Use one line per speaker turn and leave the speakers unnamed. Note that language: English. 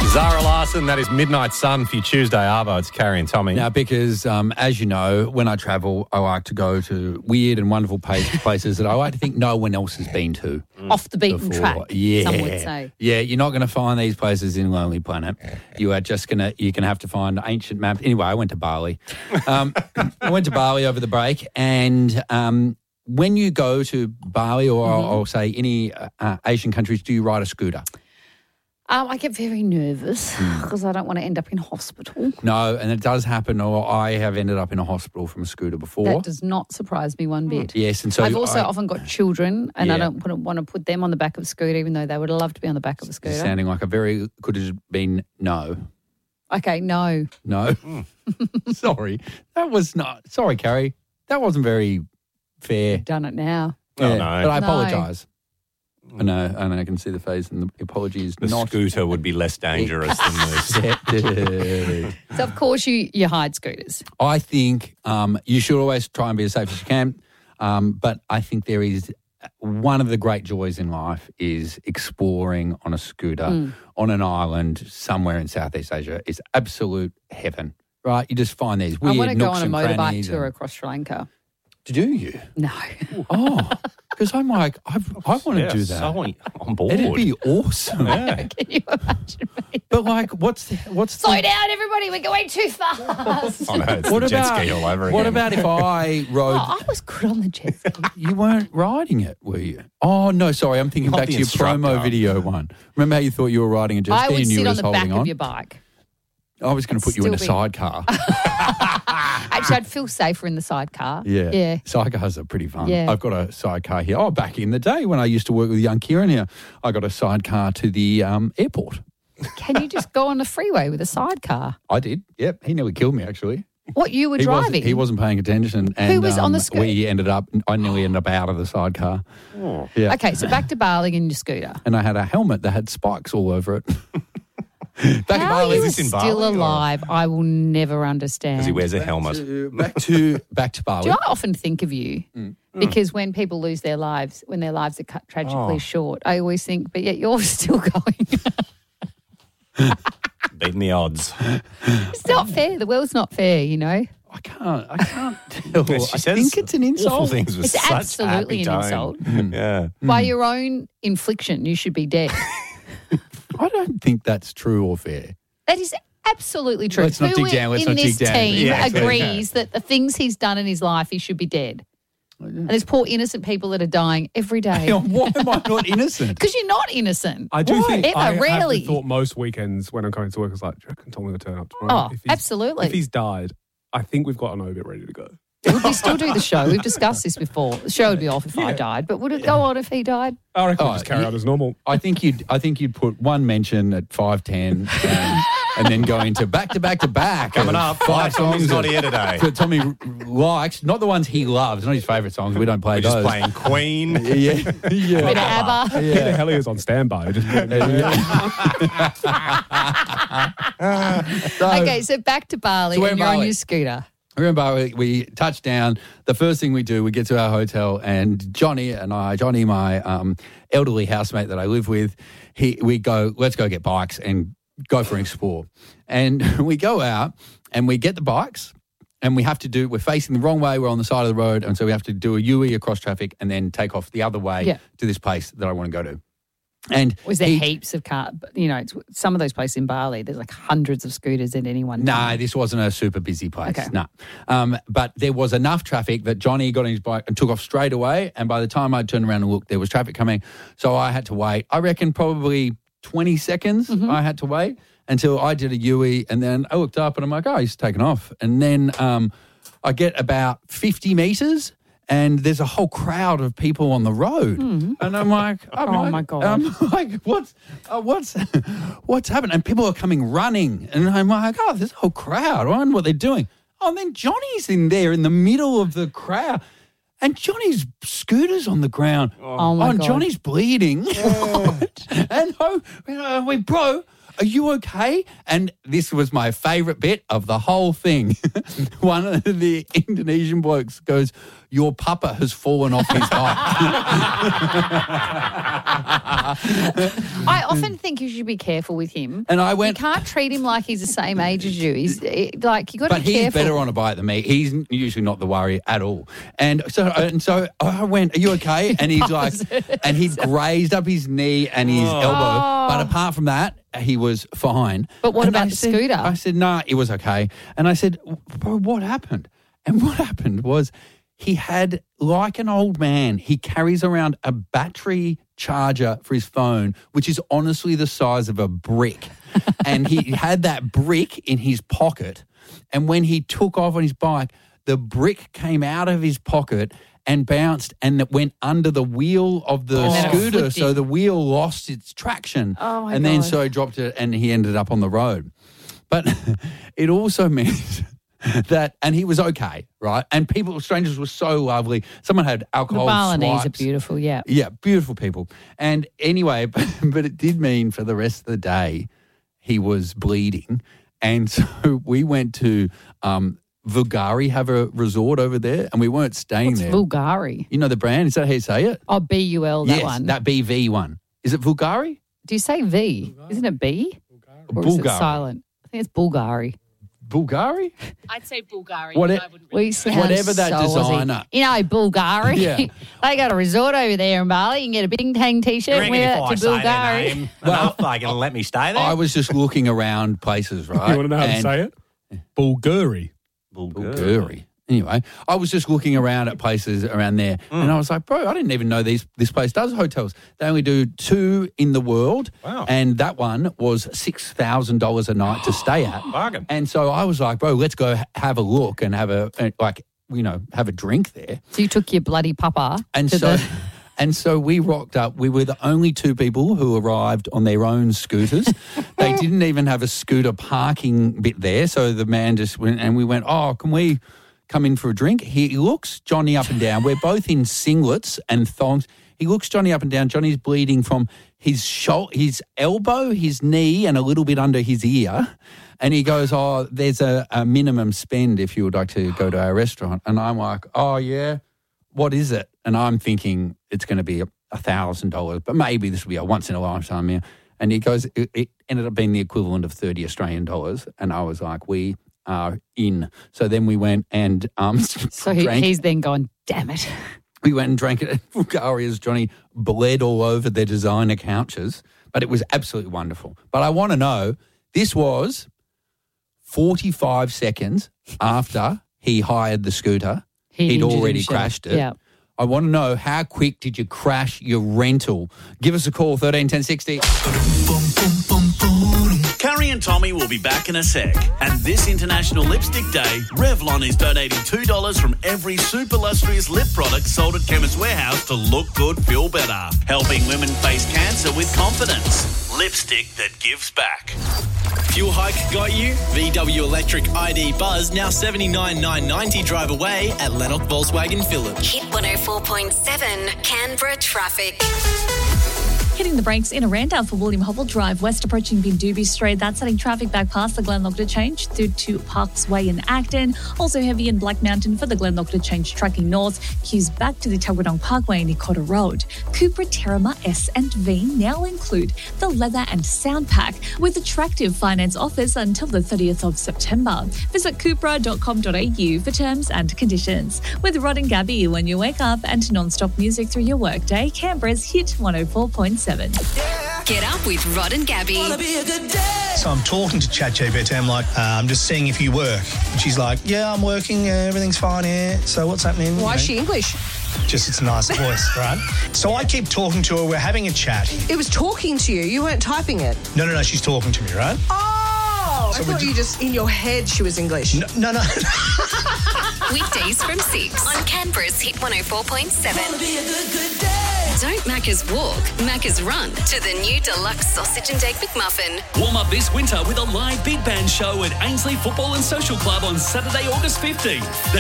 Zara Larson, that is Midnight Sun for your Tuesday Arvo. It's Carrie and Tommy.
Now, because as you know, when I travel, I like to go to weird and wonderful places that I like to think no one else has been to.
Off the beaten
before.
track,
Yeah.
some would say.
Yeah, you're not going to find these places in Lonely Planet. You are just going to, you're going to have to find ancient maps. Anyway, I went to Bali. I went to Bali over the break, and when you go to Bali or I'll say any Asian countries, do you ride a scooter?
I get very nervous because I don't want to end up in hospital.
No, and it does happen, or I have ended up in a hospital from a scooter before.
That does not surprise me one bit.
Yes, and so
I've also often got children, and I
Yeah.
don't want to put them on the back of a scooter, even though they would love to be on the back of a scooter.
Sounding like a very could have been no.
Okay, no.
No. Sorry. That was not. Sorry, Carrie. That wasn't very fair.
Done it now.
Oh, no.
But I
No.
apologise. I know, and I can see the face, and the apology is
The
not.
scooter would be less dangerous than this.
So, of course, you hide scooters.
I think you should always try and be as safe as you can, but I think there is one of the great joys in life is exploring on a scooter on an island somewhere in Southeast Asia. It's absolute heaven, right? You just find these weird
I want to go
nooks
on a
and
motorbike
crannies
tour
and-
across Sri Lanka.
Do you?
No.
Oh, because I'm like, I want to do that.
So on board.
It'd be awesome.
Can you imagine me?
But like, what's
Slow down, everybody. We're going too fast.
Oh, no, it's
What
the jet
about
ski all over again.
what about if I rode?
Oh, I was good on the jet ski.
You weren't riding it, were you? Oh no, sorry. I'm thinking
Not
back
the
to your promo
instructor.
video one. Remember how you thought you were riding a jet
I
ski
would
and you
sit
were
on
just
the back
holding
of
on?
your bike.
I was going to put you in a
Still be-
sidecar.
Actually, I'd feel safer in the sidecar.
Yeah.
Yeah.
Sidecars are pretty fun.
Yeah.
I've got a sidecar here. Oh, back in the day when I used to work with young Kieran here, I got a sidecar to the airport.
Can you just go on the freeway with a sidecar?
I did. Yep. He nearly killed me, actually.
What, you were
He
driving?
He wasn't paying attention. And,
was on the scooter?
I nearly ended up out of the sidecar. Yeah.
Okay, so back to Bali in your scooter.
And I had a helmet that had spikes all over it. Back
How
Bali.
you
this in
still
Bali, or-
alive, I will never understand.
Because he wears a helmet.
Back to Bali.
Do I often think of you? Because when people lose their lives, when their lives are cut tragically short, I always think, but yet you're still going.
Beating the odds.
It's not fair. The world's not fair, you know.
I can't tell.
She
I
says
think it's an
Awful
insult.
things with
It's
such
absolutely
happy
an
tone.
insult.
Yeah.
By your own infliction, you should be dead.
I don't think that's true or fair.
That is absolutely true.
Let's not
Who
dig down, let's
in
not
this
dig down.
team
Yeah, exactly.
agrees that the things he's done in his life, he should be dead? And there's poor innocent people that are dying every day.
Why am I not innocent?
Because you're not innocent.
I do think
Ever,
I have
rarely.
the thought most weekends when I'm going to work is like, do you reckon Tommy will turn up tomorrow?
Oh, absolutely.
If he's died, I think we've got an obit ready to go.
Would we still do the show? We've discussed this before. The show would be off if I died, but would it go on if he died?
I reckon
Oh,
we'll just carry on as normal.
I think you'd put one mention at 5:10 and then go into back to back to back.
Coming up, five songs not here today.
that Tommy likes, not the ones he loves, not his favourite songs. We don't play
We're
those.
just playing Queen.
Yeah,
Bit
yeah.
of ABBA.
Peter Hellier's on standby. Just
Okay, so back to Bali
So we're
and
in
you're on
Bali.
your scooter.
Remember, we touch down. The first thing we do, we get to our hotel, and Johnny, my elderly housemate that I live with, we go, let's go get bikes and go for an explore. And we go out and we get the bikes, and we're facing the wrong way. We're on the side of the road, and so we have to do a U-E across traffic and then take off the other way to this place that I want to go to. And
Was there heaps of cars? You know, some of those places in Bali, there's like hundreds of scooters at any one time.
No, this wasn't a super busy place.
Okay.
No. But there was enough traffic that Johnny got on his bike and took off straight away. And by the time I turned around and looked, there was traffic coming. So I had to wait. I reckon probably 20 seconds I had to wait until I did a U-E. And then I looked up and I'm like, oh, he's taken off. And then I get about 50 metres. And there's a whole crowd of people on the road, and I'm like,
my God.
I'm like, what's happened? And people are coming running, and I'm like, oh, there's a whole crowd. I wonder what they're doing. Oh, and then Johnny's in there in the middle of the crowd, and Johnny's scooter's on the ground.
Oh, my
and
God.
Johnny's bleeding, and we bro. are you okay? And this was my favourite bit of the whole thing. One of the Indonesian blokes goes, your papa has fallen off his bike.
I often think you should be careful with him.
And I went,
you can't treat him like he's the same age as you. He's like, you got to be careful.
But he's better on a bike than me. He's usually not the worry at all. And so I went, are you okay? And he's like, and he'd grazed up his knee and his elbow. But apart from that, he was fine.
But what
and
about the scooter?
I said, nah, it was okay. And I said, bro, what happened? And what happened was he had, like an old man, he carries around a battery charger for his phone, which is honestly the size of a brick. And he had that brick in his pocket. And when he took off on his bike, the brick came out of his pocket and bounced and it went under the wheel of the scooter. So the wheel lost its traction.
Oh, my
and then
God.
so he dropped it and he ended up on the road. But it also meant that, and he was okay, right? And strangers were so lovely. Someone had
The
alcohol
Balinese
swipes.
are beautiful, yeah.
Yeah, beautiful people. And anyway, but it did mean for the rest of the day he was bleeding. And so we went to Bulgari, have a resort over there, and we weren't staying
What's
there.
Bulgari?
You know the brand? Is that how you say it?
Oh, BUL, that
yes,
one.
that BV one. Is it Bulgari?
Do you say V? Isn't it B? Or is it
Bulgari.
silent? I think it's Bulgari.
Bulgari?
I'd say Bulgari.
What
but
it-
I wouldn't
We
really
sound
Whatever that
so Aussie.
designer.
You know, Bulgari.
Yeah.
They got a resort over there in Bali. You can get a Bing Tang
You
t-shirt and
reckon
wear
if
that
I
to
say their
Bulgari.
name enough, they're going to let me stay there?
I was just looking around places, right?
You want to know how to
And-
say it? Bulgari.
Bulgari. Anyway, I was just looking around at places around there and I was like, bro, I didn't even know this place does hotels. They only do 2 in the world.
Wow.
And that one was $6,000 a night to stay at.
Bargain.
And so I was like, bro, let's go have a look and have a drink there.
So you took your bloody papa
And
to
so
the...
and so we rocked up. We were the only 2 people who arrived on their own scooters. They didn't even have a scooter parking bit there. So the man just went and we went, oh, can we come in for a drink? He looks Johnny up and down. We're both in singlets and thongs. He looks Johnny up and down. Johnny's bleeding from his elbow, his knee, and a little bit under his ear. And he goes, oh, there's a minimum spend if you would like to go to our restaurant. And I'm like, oh, yeah, what is it? And I'm thinking it's going to be $1,000, but maybe this will be a once-in-a-lifetime meal. And he goes, it ended up being the equivalent of $30 Australian. And I was like, we are in. So then we went and
So
drank.
he's then gone, damn it.
We went and drank it at Bulgari as Johnny bled all over their designer couches. But it was absolutely wonderful. But I want to know, this was 45 seconds after he hired the scooter. He'd
injured
already
himself.
crashed it.
Yeah.
I want to know, how quick did you crash your rental? Give us a call, 13 10 60.
Curry and Tommy will be back in a sec. And this International Lipstick Day, Revlon is donating $2 from every super lustrous lip product sold at Chemist Warehouse to look good, feel better. Helping women face cancer with confidence. Lipstick that gives back.
Fuel hike got you? VW Electric ID Buzz now $79,990 drive away at Lennox Volkswagen Village.
Hit 104.7 Canberra traffic.
Hitting the brakes in Aranda for William Hobble Drive, west approaching Bindubi Street. That's setting traffic back past the Glenlockner Change through to Parks Way in Acton. Also heavy in Black Mountain for the Glenlockner Change tracking north. Queues back to the Tuggeranong Parkway in Ikotta Road. Cupra Terrama S and V now include the leather and sound pack with attractive finance offers until the 30th of September. Visit cupra.com.au for terms and conditions. With Rod and Gabby when you wake up and non-stop music through your workday, Canberra's Hit 104.7.
Get up with Rod and Gabby.
So I'm talking to ChatGPT. I'm like, I'm just seeing if you work. And she's like, yeah, I'm working. Everything's fine here. So what's happening?
Why is she English?
Just it's a nice voice, right? So I keep talking to her. We're having a chat.
It was talking to you. You weren't typing it.
No. She's talking to me, right?
Oh!
So
I
we're
thought you just, in your head, she was English.
No.
Weekdays from 6 on Canberra's Hit 104.7. Don't Macca's walk, Macca's run to the new deluxe sausage and egg McMuffin.
Warm up this winter with a live big band show at Ainsley Football and Social Club on Saturday, August 15th.